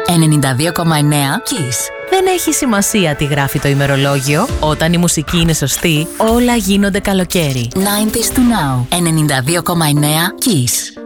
92,9 Kiss. Δεν έχει σημασία τι γράφει το ημερολόγιο. Όταν η μουσική είναι σωστή, όλα γίνονται καλοκαίρι. 90s to now. 92,9 Kiss.